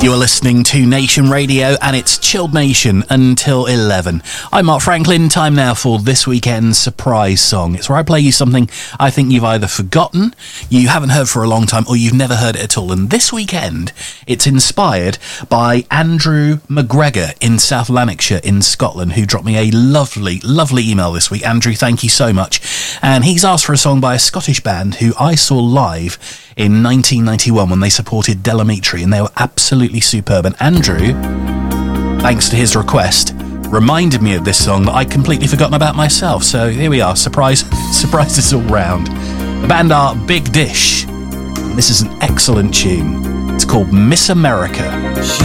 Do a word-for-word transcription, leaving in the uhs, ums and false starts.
You are listening to Nation Radio, and it's Chilled Nation until eleven. I'm Mark Franklin. Time now for this weekend's surprise song. It's where I play you something I think you've either forgotten, you haven't heard for a long time, or you've never heard it at all. And this weekend, it's inspired by Andrew McGregor in South Lanarkshire in Scotland, who dropped me a lovely, lovely email this week. Andrew, thank you so much. And he's asked for a song by a Scottish band who I saw live in nineteen ninety-one when they supported Del Amitri, and they were absolutely superb. And Andrew, thanks to his request, reminded me of this song that I'd completely forgotten about myself. So here we are, surprise, surprises all round. The band are Big Dish. This is an excellent tune. It's called Miss America.